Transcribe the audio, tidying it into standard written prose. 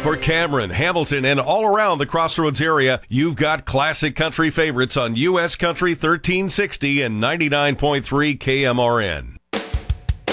For Cameron, Hamilton, and all around the Crossroads area, you've got classic country favorites on U.S. Country 1360 and 99.3 KMRN.